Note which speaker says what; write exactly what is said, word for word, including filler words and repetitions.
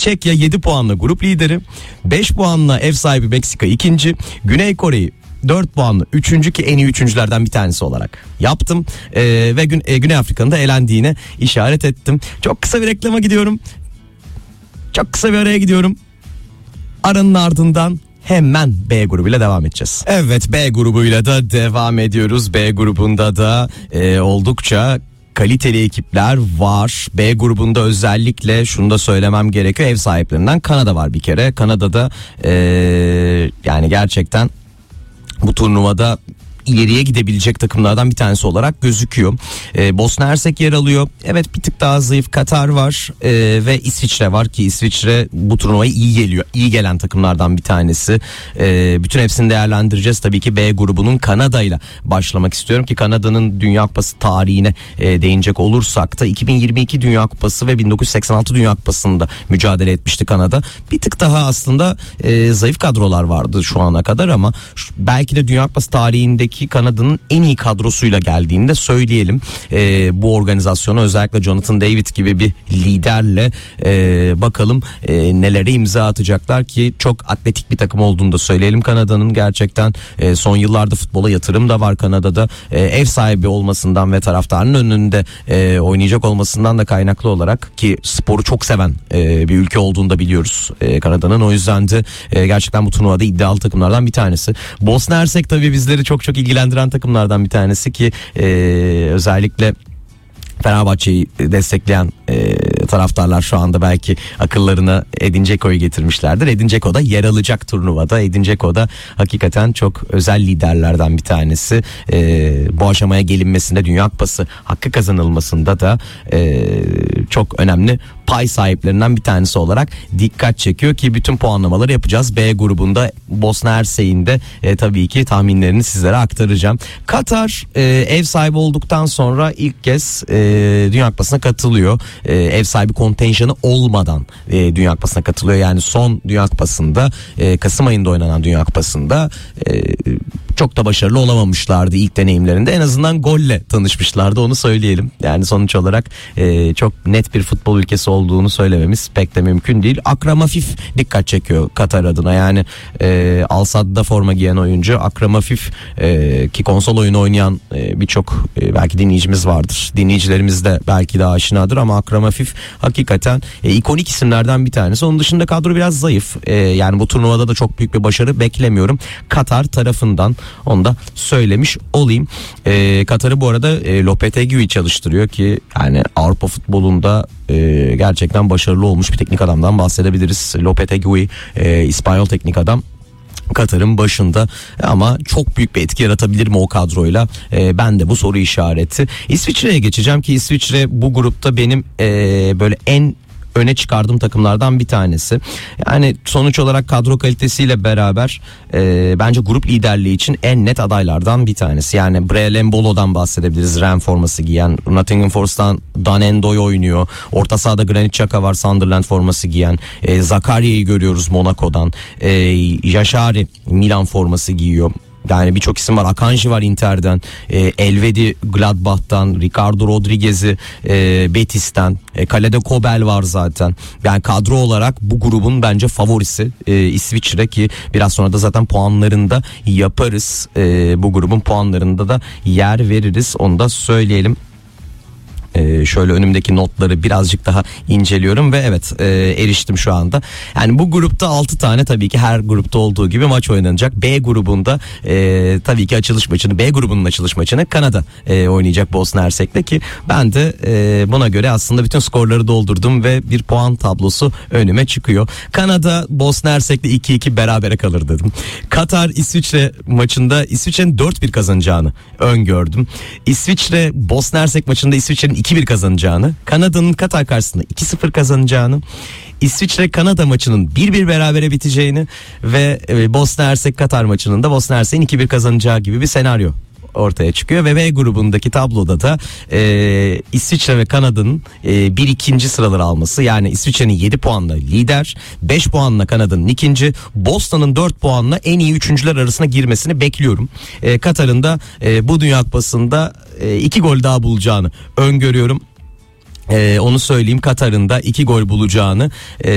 Speaker 1: Çekya yedi puanla grup lideri. beş puanla ev sahibi Meksika ikinci. Güney Kore'yi dört puanlı üçüncü ki en iyi üçüncülerden bir tanesi olarak yaptım. Ee, ve Gün, e, Güney Afrika'nın da elendiğine işaret ettim. Çok kısa bir reklama gidiyorum. Çok kısa bir araya gidiyorum. Aranın ardından hemen B grubuyla devam edeceğiz. Evet, B grubuyla da devam ediyoruz. B grubunda da e, oldukça kaliteli ekipler var. B grubunda özellikle şunu da söylemem gerekiyor. Ev sahiplerinden Kanada var bir kere. Kanada'da e, yani gerçekten bu turnuvada ileriye gidebilecek takımlardan bir tanesi olarak gözüküyor. Ee, Bosna Hersek yer alıyor. Evet, bir tık daha zayıf Katar var ee, ve İsviçre var ki İsviçre bu turnuvaya iyi geliyor. İyi gelen takımlardan bir tanesi. Ee, bütün hepsini değerlendireceğiz. Tabii ki B grubunun Kanada ile başlamak istiyorum ki Kanada'nın Dünya Kupası tarihine e, değinecek olursak da iki bin yirmi iki Dünya Kupası ve bin dokuz yüz seksen altı Dünya Kupası'nda mücadele etmişti Kanada. Bir tık daha aslında e, zayıf kadrolar vardı şu ana kadar ama şu, belki de Dünya Kupası tarihindeki Kanada'nın en iyi kadrosuyla geldiğini de söyleyelim. Ee, bu organizasyona özellikle Jonathan David gibi bir liderle e, bakalım e, nelere imza atacaklar ki çok atletik bir takım olduğunu da söyleyelim. Kanada'nın gerçekten e, son yıllarda futbola yatırım da var Kanada'da. E, ev sahibi olmasından ve taraftarın önünde e, oynayacak olmasından da kaynaklı olarak ki sporu çok seven e, bir ülke olduğunu da biliyoruz e, Kanada'nın. O yüzden de e, gerçekten bu turnuvada iddialı takımlardan bir tanesi. Bosna Hersek tabii bizleri çok çok ilgilendiren takımlardan bir tanesi ki e, özellikle Fenerbahçe'yi destekleyen e, taraftarlar şu anda belki akıllarına Edin Dzeko'yu getirmişlerdir. Edin Dzeko da yer alacak turnuvada. Edin Dzeko da hakikaten çok özel liderlerden bir tanesi. E, bu aşamaya gelinmesinde, Dünya Kupası hakkı kazanılmasında da e, çok önemli pay sahiplerinden bir tanesi olarak dikkat çekiyor ki bütün puanlamaları yapacağız. B grubunda Bosna Hersek'in de e, tabii ki tahminlerini sizlere aktaracağım. Katar e, ev sahibi olduktan sonra ilk kez e, Dünya Kupası'na katılıyor. E, ev sahibi kontenjanı olmadan e, Dünya Kupası'na katılıyor. Yani son Dünya Kupası'nda e, Kasım ayında oynanan Dünya Kupası'nda e, çok da başarılı olamamışlardı ilk deneyimlerinde. En azından golle tanışmışlardı, onu söyleyelim. Yani sonuç olarak e, çok net bir futbol ülkesi olduğunu söylememiz pek de mümkün değil. Akram Afif dikkat çekiyor Katar adına. Yani e, Al Sadd'da forma giyen oyuncu Akram Afif e, ki konsol oyunu oynayan e, birçok e, belki dinleyicimiz vardır. Dinleyicilerimiz de belki de aşinadır ama Akram Afif hakikaten e, ikonik isimlerden bir tanesi. Onun dışında kadro biraz zayıf. E, yani bu turnuvada da çok büyük bir başarı beklemiyorum Katar tarafından. Onu da söylemiş olayım. E, Katar'ı bu arada e, Lopetegui çalıştırıyor ki yani Avrupa futbolunda e, gerçekten başarılı olmuş bir teknik adamdan bahsedebiliriz. Lopetegui e, İspanyol teknik adam. Katar'ın başında ama çok büyük bir etki yaratabilir mi o kadroyla? E, ben de bu soru işareti. İsviçre'ye geçeceğim ki İsviçre bu grupta benim e, böyle en öne çıkardığım takımlardan bir tanesi. Yani sonuç olarak kadro kalitesiyle beraber e, bence grup liderliği için en net adaylardan bir tanesi. Yani Breel Mbolo'dan bahsedebiliriz. Rennes forması giyen. Nottingham Forest'tan Dan Endoy oynuyor. Orta sahada Granit Xhaka var, Sunderland forması giyen. E, Zakaria'yı görüyoruz Monaco'dan. E, Yaşari Milan forması giyiyor. Yani birçok isim var. Akanji var Inter'den, e, Elvedi Gladbach'tan, Ricardo Rodriguez'i e, Betis'ten, e, kalede Kobel var zaten. Yani kadro olarak bu grubun bence favorisi e, İsviçre ki biraz sonra da zaten puanlarında yaparız. E, bu grubun puanlarında da yer veririz. Onu da söyleyelim. Ee, şöyle önümdeki notları birazcık daha inceliyorum ve evet e, eriştim şu anda. Yani bu grupta altı tane tabii ki her grupta olduğu gibi maç oynanacak. B grubunda e, tabii ki açılış maçını, B grubunun açılış maçını Kanada e, oynayacak Bosna Hersek'le ki ben de e, buna göre aslında bütün skorları doldurdum ve bir puan tablosu önüme çıkıyor. Kanada Bosna Hersek'le iki iki berabere kalır dedim. Katar İsviçre maçında İsviçre'nin dört bir kazanacağını öngördüm. İsviçre Bosna Hersek maçında İsviçre'nin iki bir kazanacağını, Kanada'nın Katar karşısında iki sıfır kazanacağını, İsviçre Kanada maçının bir bir berabere biteceğini ve Bosna Hersek Katar maçının da Bosna Hersek'in iki bir kazanacağı gibi bir senaryo ortaya çıkıyor ve B grubundaki tabloda da e, İsviçre ve Kanada'nın e, bir ikinci sıraları alması, yani İsviçre'nin yedi puanla lider, beş puanla Kanada'nın ikinci, Bosna'nın dört puanla en iyi üçüncüler arasına girmesini bekliyorum. E, Katar'ın da e, bu Dünya Kupası'nda e, iki gol daha bulacağını öngörüyorum. E, onu söyleyeyim, Katar'ın da iki gol bulacağını e,